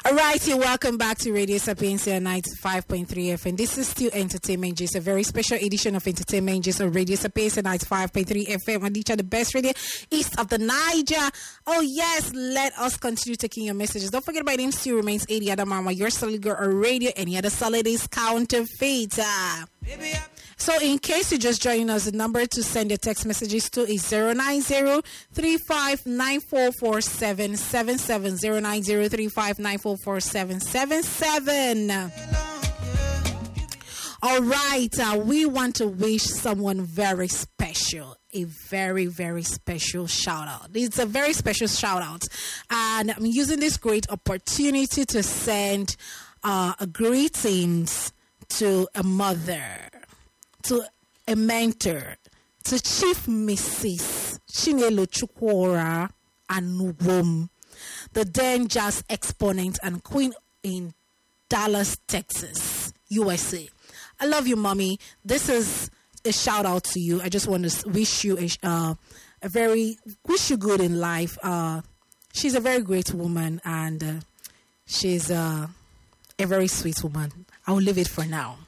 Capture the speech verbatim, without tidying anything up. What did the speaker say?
Alrighty, welcome back to Radio Sapiencia ninety-five point three F M. This is still Entertainment Gist, a very special edition of Entertainment Gist on Radio Sapiencia ninety-five point three F M. And each of the best radio east of the Niger. Oh yes, let us continue taking your messages. Don't forget my name still remains Adi Adamama, your solid girl on radio. Any other solid is counterfeit. Uh, So in case you just joining us, the number to send your text messages to is zero nine zero three five nine four four seven seven seven, zero nine zero three five nine four four seven seven seven. All right, uh, we want to wish someone very special, a very, very special shout out. It's a very special shout out. And I'm using this great opportunity to send uh, greetings to a mother, to a mentor, to Chief Missus Chinelo Chukwora Anuwom, the then jazz exponent and queen in Dallas, Texas, U S A. I love you, mommy. This is a shout out to you. I just want to wish you a, uh, a very, wish you good in life. Uh, she's a very great woman, and uh, she's uh, a very sweet woman. I will leave it for now.